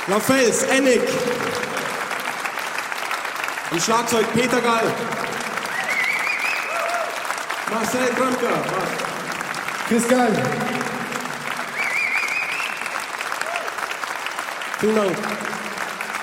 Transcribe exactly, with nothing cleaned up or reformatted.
Lafels, Ennick. Am Schlagzeug Peter Gall. Marcel Drumker. Chris Gall. Vielen Dank.